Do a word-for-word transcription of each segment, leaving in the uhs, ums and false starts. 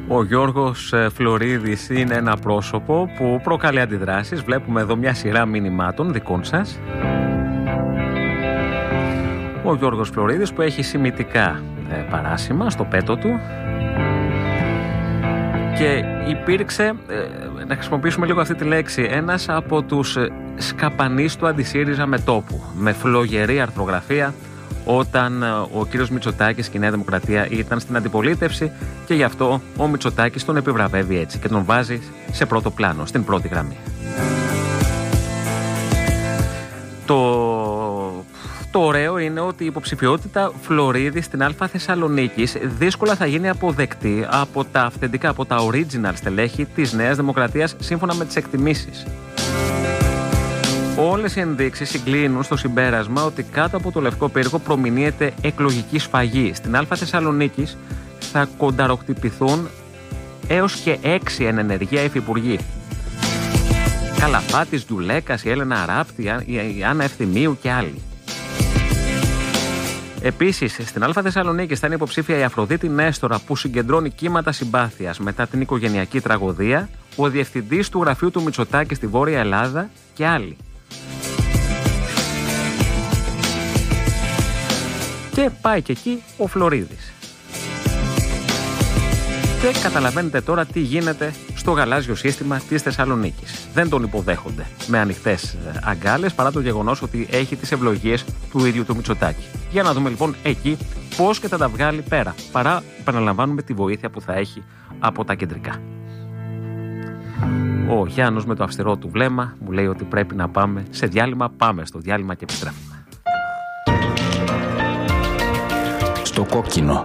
Ο Γιώργος Φλωρίδης είναι ένα πρόσωπο που προκαλεί αντιδράσεις. Βλέπουμε εδώ μια σειρά μηνυμάτων δικών σας. Ο Γιώργος Φλωρίδης που έχει σημητικά ε, παράσημα στο πέτο του και υπήρξε, ε, να χρησιμοποιήσουμε λίγο αυτή τη λέξη, ένας από τους σκαπανείς του αντισύριζα μετώπου, με φλογερή αρθρογραφία, όταν ο κύριος Μητσοτάκης και η Νέα Δημοκρατία ήταν στην αντιπολίτευση, και γι' αυτό ο Μητσοτάκης τον επιβραβεύει έτσι και τον βάζει σε πρώτο πλάνο, στην πρώτη γραμμή. Το, το ωραίο είναι ότι η υποψηφιότητα Φλωρίδη στην Α Θεσσαλονίκης δύσκολα θα γίνει αποδεκτή από τα αυθεντικά, από τα original στελέχη της Νέας Δημοκρατίας, σύμφωνα με τις εκτιμήσεις. Όλες οι ενδείξεις συγκλίνουν στο συμπέρασμα ότι κάτω από το Λευκό Πύργο προμηνύεται εκλογική σφαγή. Στην Α Θεσσαλονίκης θα κονταροχτυπηθούν έως και έξι εν ενεργεία υφυπουργοί. Καλαφάτης, Γιουλέκας, η Έλενα Αράπτη, η Άννα Ευθυμίου και άλλοι. Επίσης, στην Α Θεσσαλονίκης θα είναι υποψήφια η Αφροδίτη Νέστορα, που συγκεντρώνει κύματα συμπάθειας μετά την οικογενειακή τραγωδία, ο διευθυντής του γραφείου του Μητσοτάκη στη Βόρεια Ελλάδα και άλλοι. Και πάει και εκεί ο Φλωρίδης. Και καταλαβαίνετε τώρα τι γίνεται στο γαλάζιο σύστημα της Θεσσαλονίκης. Δεν τον υποδέχονται με ανοιχτές αγκάλες, παρά το γεγονός ότι έχει τις ευλογίες του ίδιου του Μητσοτάκη. Για να δούμε λοιπόν εκεί πώς και θα τα βγάλει πέρα, παρά, επαναλαμβάνουμε, τη βοήθεια που θα έχει από τα κεντρικά. Ο Γιάννος με το αυστηρό του βλέμμα μου λέει ότι πρέπει να πάμε σε διάλειμμα. Πάμε στο διάλειμμα και επιστρέφουμε. Στο κόκκινο.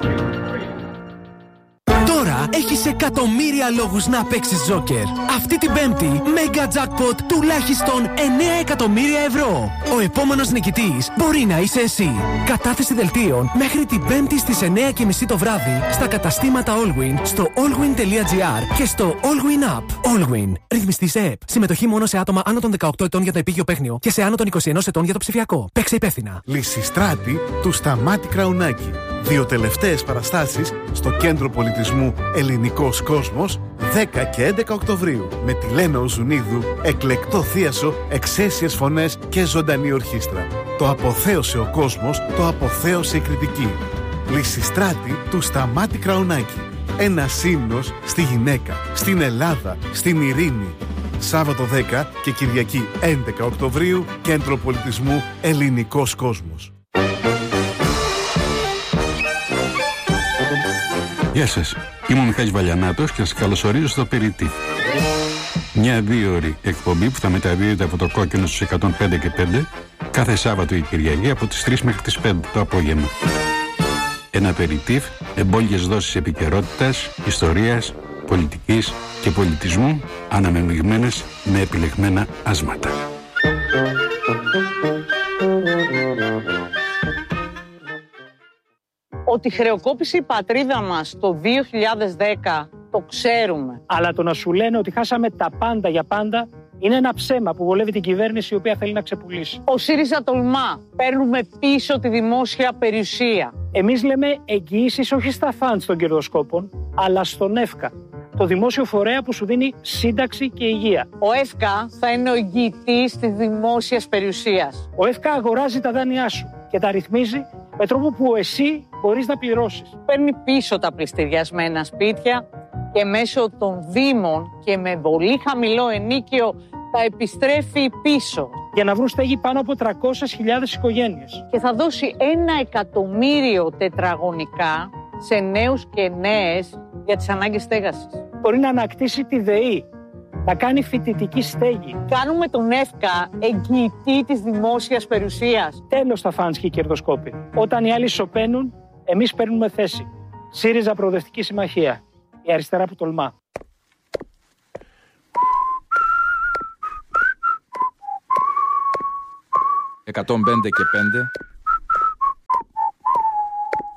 Τώρα έχεις εκατομμύρια λόγους να παίξεις Τζόκερ. Αυτή την Πέμπτη, Mega Jackpot τουλάχιστον εννέα εκατομμύρια ευρώ. Ο επόμενος νικητής μπορεί να είσαι εσύ. Κατάθεση δελτίων μέχρι την Πέμπτη στις εννέα και μισή το βράδυ στα καταστήματα Allwyn, στο allwyn τελεία gr και στο Allwyn App. Allwyn. Ρυθμιστής ΕΕΠ. Συμμετοχή μόνο σε άτομα άνω των δεκαοκτώ ετών για το επίγειο παίχνιο και σε άνω των είκοσι ένα ετών για το ψηφιακό. Παίξε υπεύθυνα. Λυσιστράτη του Σταμάτη Κραουνάκη. Δύο τελευταίες παραστάσεις στο Κέντρο Πολιτισμού Ελληνικός Κόσμος, δέκα και έντεκα Οκτωβρίου, με τη Λένα Οζουνίδου, εκλεκτό θίασο, εξαίσιες φωνές και ζωντανή ορχήστρα. Το αποθέωσε ο κόσμος, το αποθέωσε η κριτική. Λυσιστράτη του Σταμάτη Κραουνάκη. Ένας ύμνος στη γυναίκα, στην Ελλάδα, στην ειρήνη. Σάββατο δέκα και Κυριακή έντεκα Οκτωβρίου, Κέντρο Πολιτισμού Ελληνικός Κόσμος. Γεια σας, είμαι ο Μιχάλης Βαλιανάτος και σας καλωσορίζω στο Περιττή. Μια δύο ώρη εκπομπή που θα μεταδίδεται από το κόκκινο στους εκατόν πέντε και πέντε κάθε Σάββατο ή Κυριακή από τις τρεις μέχρι τις πέντε το απόγευμα. Ένα περιττίφ, εμπόλιες δόσεις επικαιρότητας, ιστορίας, πολιτικής και πολιτισμού, αναμειγμένες με επιλεγμένα άσματα. Ότι χρεοκόπησε η πατρίδα μας το δύο χιλιάδες δέκα, το ξέρουμε. Αλλά το να σου λένε ότι χάσαμε τα πάντα για πάντα είναι ένα ψέμα που βολεύει την κυβέρνηση, η οποία θέλει να ξεπουλήσει. Ο ΣΥΡΙΖΑ τολμά. Παίρνουμε πίσω τη δημόσια περιουσία. Εμείς λέμε εγγυήσεις όχι στα φαντς των κερδοσκόπων, αλλά στον ΕΦΚΑ, το δημόσιο φορέα που σου δίνει σύνταξη και υγεία. Ο ΕΦΚΑ θα είναι ο εγγυητής της δημόσιας περιουσίας. Ο ΕΦΚΑ αγοράζει τα δάνειά σου και τα ρυθμίζει με τρόπο που εσύ μπορείς να πληρώσεις. Παίρνει πίσω τα πληστηριασμένα σπίτια και μέσω των δήμων και με πολύ χαμηλό ενίκιο τα επιστρέφει πίσω. Για να βρουν στέγη πάνω από τριακόσιες χιλιάδες οικογένειες. Και θα δώσει ένα εκατομμύριο τετραγωνικά σε νέους και νέες για τις ανάγκες στέγασης. Μπορεί να ανακτήσει τη ΔΕΗ, να κάνει φοιτητική στέγη. Κάνουμε τον ΕΦΚΑ εγγυητή της δημόσιας περιουσίας. Τέλος τα φαντς και οι κερδοσκόποι. Όταν οι άλλοι σωπαίνουν, εμείς παίρνουμε θέση. ΣΥΡΙΖΑ Προοδευτική Συμμαχία. Η αριστερά που τολμά. εκατόν πέντε και πέντε